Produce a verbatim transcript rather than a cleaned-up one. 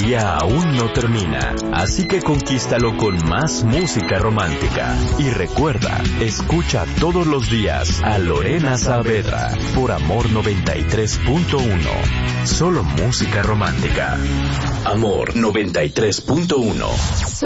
día aún no termina, así que conquístalo con más música romántica. Y recuerda, escucha todos los días a Lorena Saavedra por Amor noventa y tres punto uno. Solo música romántica. Amor noventa y tres punto uno.